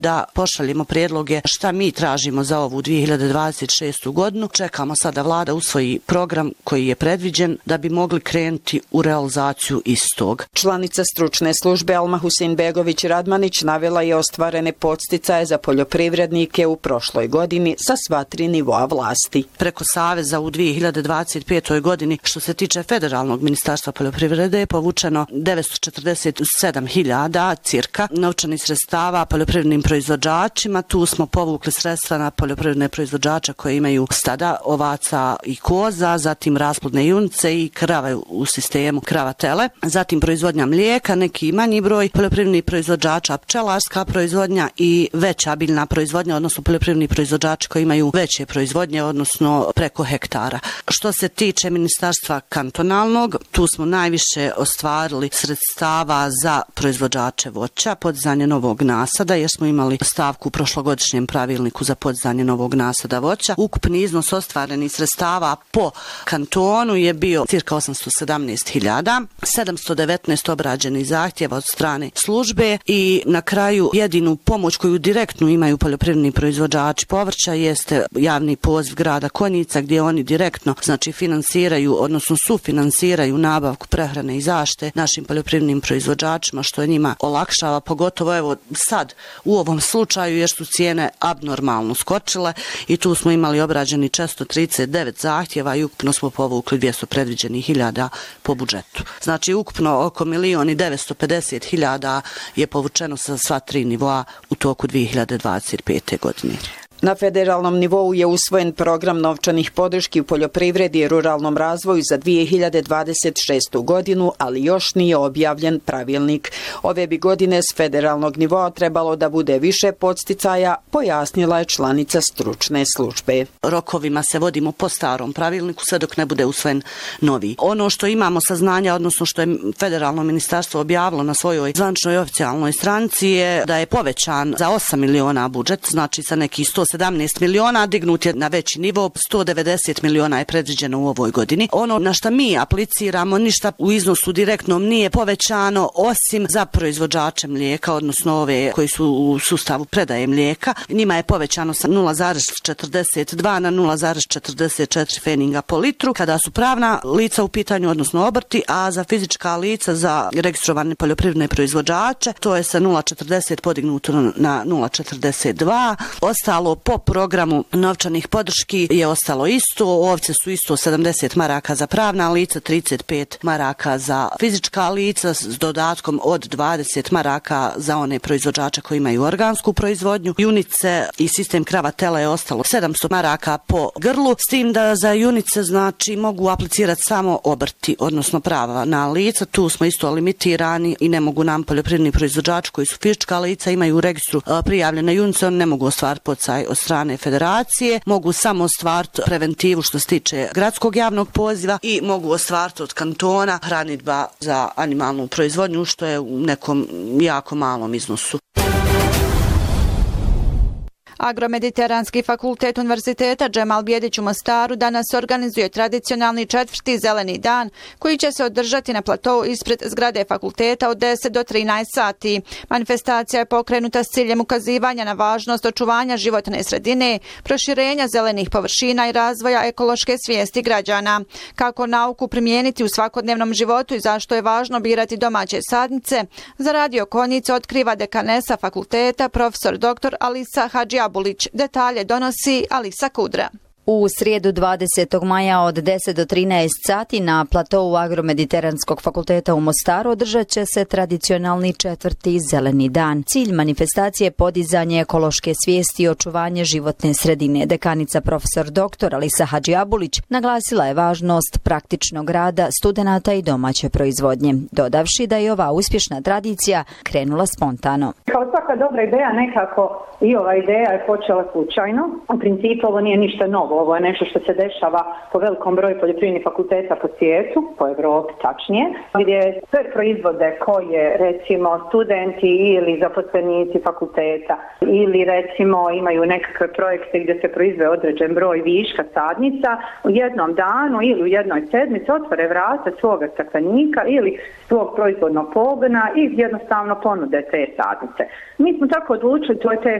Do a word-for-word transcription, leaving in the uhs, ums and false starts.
da pošaljemo prijedloge šta mi tražimo za ovu dvije hiljade dvadeset šestu godinu. Čekamo sad da vlada usvoji program koji je predviđen da bi mogli krenuti u realizaciju istog. Članica stručne službe Alma Husein-Begović Radmanić navela je ostvarene podsticaje za poljoprivrednike u prošloj godini sa sva tri nivoa vlasti. Preko Saveza u dvije hiljade dvadeset petoj godini što se tiče Federalnog ministarstva poljoprivrede je povučeno devetsto četrdeset sedam hiljada cirka novčanih sredstava poljoprivrednim proizvođačima. Tu smo povukli sredstva na poljoprivredne proizvođača koji imaju stada ovaca i koza, zatim rasplodne junice i krave u sistemu krava tele, zatim proizvodnja mlijeka, neki manji broj poljoprivrednih proizvođača, pčelarska proizvodnja i veća biljna proizvodnja, odnosno poljoprivredni proizvođači koji imaju veće proizvodnje, odnosno preko hektara. Što se tiče ministarstva kantonalnog, tu smo najviše ostvarili sredstava za proizvođače voća, podizanje novog nasada, jer smo imali stavku u prošlogodišnjem pravilniku za podizanje novog nasada voća. Ukupni iznos ostvarenih sredstava po kantonu je bio cirka osamsto sedamnaest hiljada, sedamsto devetnaest obrađenih zahtjeva od strane službe i na kraju jedinu pomoć koju direktno imaju poljoprivredni proizvođači povrća jeste javni poziv grada Konjica gdje oni direktno znači finansiraju, odnosno sufinansiraju nabavku prehrane i zaštite našim poljoprivrednim proizvođačima što je njima olakšava, pogotovo evo sad u ovom slučaju jer su cijene abnormalno skočile i tu smo imali obrađeni često trideset devet zahtjeva i ukupno smo povukli dvjesto predviđenih hiljada po budžetu. Znači ukupno oko milion i devetsto pedeset hiljada je povučeno sa sva tri nivoa u toku dvije hiljade dvadeset pete godine. Na federalnom nivou je usvojen program novčanih podrški u poljoprivredi i ruralnom razvoju za dvije hiljade dvadeset šestu godinu, ali još nije objavljen pravilnik. Ove bi godine s federalnog nivoa trebalo da bude više podsticaja, pojasnila je članica stručne službe. Rokovima se vodimo po starom pravilniku sve dok ne bude usvojen novi. Ono što imamo saznanja, odnosno što je federalno ministarstvo objavilo na svojoj zvaničnoj oficijalnoj stranici je da je povećan za osam miliona budžet, znači sa nekih sto sedamnaest miliona, dignut je na veći nivo, sto devedeset miliona je predviđeno u ovoj godini. Ono na šta mi apliciramo, ništa u iznosu direktnom nije povećano, osim za proizvođače mlijeka, odnosno ove koji su u sustavu predaje mlijeka. Njima je povećano sa nula zarez četrdeset dva na nula zarez četrdeset četiri feninga po litru, kada su pravna lica u pitanju, odnosno obrti, a za fizička lica, za registrovane poljoprivredne proizvođače, to je sa nula zarez četrdeset podignuto na nula zarez četrdeset dva. Ostalo po programu novčanih podrški je ostalo isto, ovce su isto sedamdeset maraka za pravna lica, trideset pet maraka za fizička lica s dodatkom od dvadeset maraka za one proizvođače koji imaju organsku proizvodnju. Junice i sistem krava tela je ostalo sedamsto maraka po grlu, s tim da za junice znači mogu aplicirati samo obrti, odnosno pravna lica. Tu smo isto limitirani i ne mogu nam poljoprivredni proizvođači koji su fizička lica, imaju u registru prijavljene junice, oni ne mogu ostvariti podsticaj od strane federacije, mogu samo ostvariti preventivu što se tiče gradskog javnog poziva i mogu ostvariti od kantona hranidba za animalnu proizvodnju što je u nekom jako malom iznosu. Agromediteranski fakultet Univerziteta Džemal Bijedić u Mostaru danas organizuje tradicionalni četvrti zeleni dan koji će se održati na platou ispred zgrade fakulteta od deset do trinaest sati. Manifestacija je pokrenuta s ciljem ukazivanja na važnost očuvanja životne sredine, proširenja zelenih površina i razvoja ekološke svijesti građana. Kako nauku primijeniti u svakodnevnom životu i zašto je važno birati domaće sadnice, za Radio Konjica otkriva dekanesa fakulteta profesor doktor Alisa Hadžiabulić. Detalje donosi Alisa Kudra. U srijedu dvadesetog maja od deset do trinaest sati na platou Agromediteranskog fakulteta u Mostaru održat će se tradicionalni četvrti zeleni dan. Cilj manifestacije je podizanje ekološke svijesti i očuvanje životne sredine. Dekanica profesor doktor Alisa Hadžiabulić naglasila je važnost praktičnog rada studenata i domaće proizvodnje, dodavši da je ova uspješna tradicija krenula spontano. Kao svaka dobra ideja nekako i ova ideja je počela slučajno. U principu ovo nije ništa novo. novo, ovo je nešto što se dešava po velikom broju poljoprivrednih fakulteta po svijetu, po Evropi tačnije, gdje sve proizvode koje recimo studenti ili zaposlenici fakulteta ili recimo imaju nekakve projekte gdje se proizve određen broj viška sadnica, u jednom danu ili u jednoj sedmici otvore vrata svoga staklenika ili svog proizvodnog pogona i jednostavno ponude te sadnice. Mi smo tako odlučili, to je te